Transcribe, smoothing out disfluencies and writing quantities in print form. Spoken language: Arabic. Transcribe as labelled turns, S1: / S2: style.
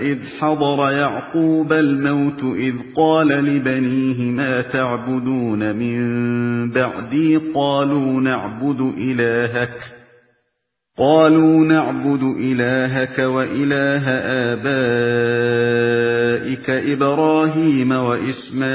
S1: إذ حضر يعقوب الموت إذ قال لبنيه ما تعبدون من بعدي قالوا نعبد إلهك وإله آبائك إبراهيم وإسماعيل